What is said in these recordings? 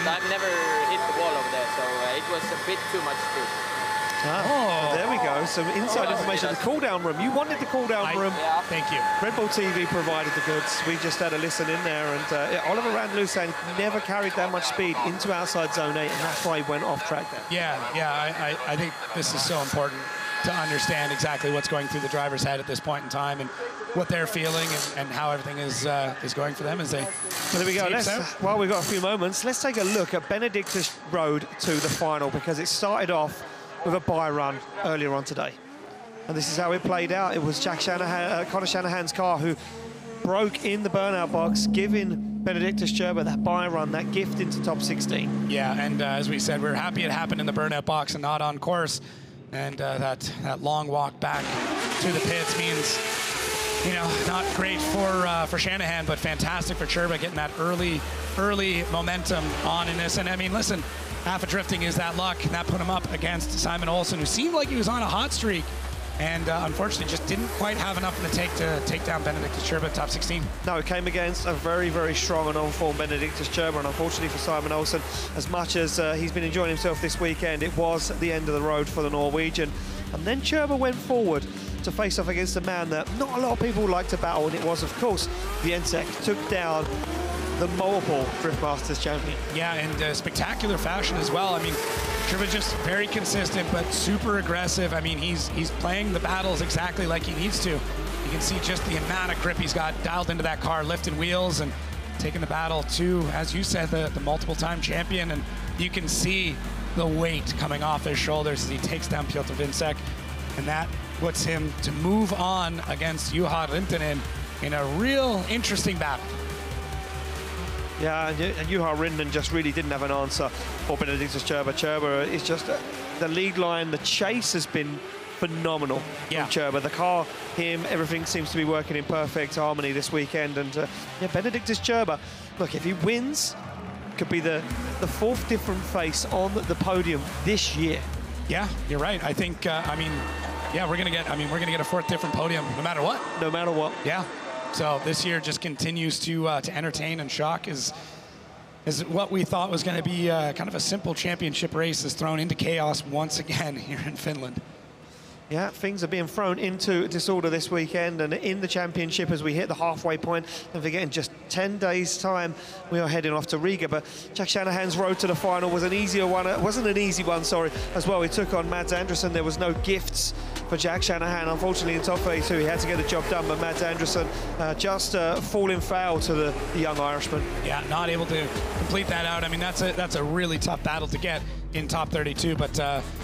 I've never hit the wall over there, so it was a bit too much speed. There we go. Some inside information. The cool-down room. You wanted the cool-down room. Yeah. Thank you. Red Bull TV provided the goods. We just had a listen in there, and Oliver Randleau saying never carried that much speed into outside zone 8, and that's why he went off track there. Yeah. I think this is so important to understand exactly what's going through the driver's head at this point in time, and what they're feeling, and how everything is going for them as they. Well, there we go. While we've got a few moments, let's take a look at Benedictus Road to the final, because it started off with a bye run earlier on today. And this is how it played out. It was Jack Shanahan, Conor Shanahan's car who broke in the burnout box, giving Benedictus Gerber that bye run, that gift into top 16. Yeah, and as we said, we're happy it happened in the burnout box and not on course. And that long walk back to the pits means, you know, not great for Shanahan, but fantastic for Gerber, getting that early momentum on in this. And I mean, listen, half of drifting is that luck, and that put him up against Simon Olsen, who seemed like he was on a hot streak, and unfortunately just didn't quite have enough in the tank to take down Benedictus Gerber at top 16. No, it came against a very, very strong and on-form Benedictus Gerber, and unfortunately for Simon Olsen, as much as he's been enjoying himself this weekend, it was the end of the road for the Norwegian. And then Gerber went forward to face off against a man that not a lot of people like to battle, and it was, of course, Viensek. Took down the multiple Drift Masters champion. Yeah, and spectacular fashion as well. I mean, Gerber just very consistent, but super aggressive. I mean, he's playing the battles exactly like he needs to. You can see just the amount of grip he's got dialed into that car, lifting wheels and taking the battle to, as you said, the multiple-time champion. And you can see the weight coming off his shoulders as he takes down Piotr Viensek. And that puts him to move on against Juha Rintanen in a real interesting battle. Yeah, and Juha Rintanen just really didn't have an answer for Benedictus Gerber. Gerber is just the lead line. The chase has been phenomenal from Gerber. The car, him, everything seems to be working in perfect harmony this weekend. And yeah, Benedictus Gerber, look, if he wins, could be the fourth different face on the podium this year. Yeah, you're right. I think, I mean, yeah, we're gonna get a fourth different podium no matter what. No matter what. Yeah. So this year just continues to entertain and shock. Is what we thought was going to be kind of a simple championship race is thrown into chaos once again here in Finland. Yeah, things are being thrown into disorder this weekend, and in the championship as we hit the halfway point, and forgetting just 10 days' time, we are heading off to Riga. But Jack Shanahan's road to the final was an easier one. It wasn't an easy one, sorry, as well. He took on Mads Andersen. There was no gifts for Jack Shanahan. Unfortunately, in top 32, he had to get the job done, but Mads Andersen just falling foul to the young Irishman. Yeah, not able to complete that out. I mean, that's a really tough battle to get in top 32, but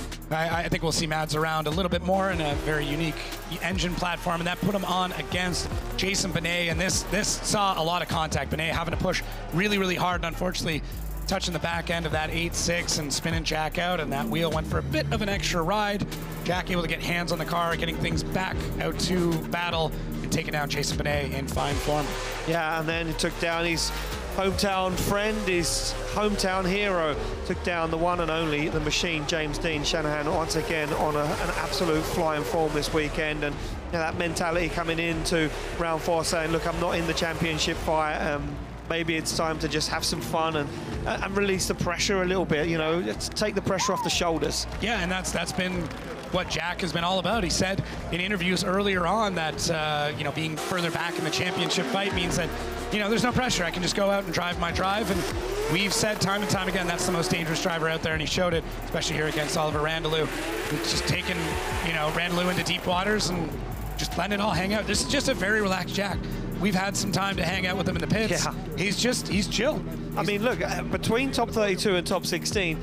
I think we'll see Mads around a little bit more in a very unique engine platform, and that put him on against Jason Benet, and this saw a lot of contact. Benet having to push really, really hard, and unfortunately touching the back end of that 8.6 and spinning Jack out, and that wheel went for a bit of an extra ride. Jack able to get hands on the car, getting things back out to battle, and taking down Jason Benet in fine form. Yeah, and then he took down his hometown friend, his hometown hero, took down the one and only, the machine, James Dean. Shanahan once again on an absolute flying form this weekend, and you know, that mentality coming into round 4 saying, look, I'm not in the championship fight, maybe it's time to just have some fun and release the pressure a little bit, you know, take the pressure off the shoulders. Yeah, and that's been what Jack has been all about. He said in interviews earlier on that, you know, being further back in the championship fight means that, you know, there's no pressure. I can just go out and drive my drive. And we've said time and time again, that's the most dangerous driver out there, and he showed it, especially here against Oliver Randleau. He's just taking, you know, Randleau into deep waters and just letting it all hang out. This is just a very relaxed Jack. We've had some time to hang out with him in the pits. Yeah. He's chill. I mean, look, between top 32 and top 16,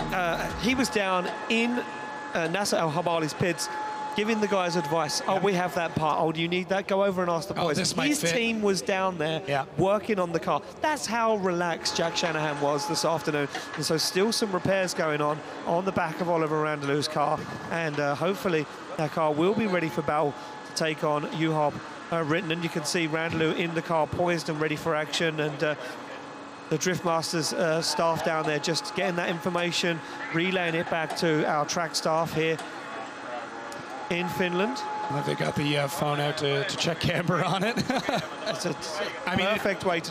he was down in Nasser Al Habali's pits, giving the guys advice. Oh, we have that part. Oh, do you need that? Go over and ask the boys. His team was down there working on the car. That's how relaxed Jack Shanahan was this afternoon. And so still some repairs going on the back of Oliver Randleau's car. And hopefully that car will be ready for battle to take on Juha Rintanen. You can see Randleau in the car, poised and ready for action. And the Drift Masters staff down there just getting that information, relaying it back to our track staff here in Finland. They got the phone out to check camber on it. It's a perfect way to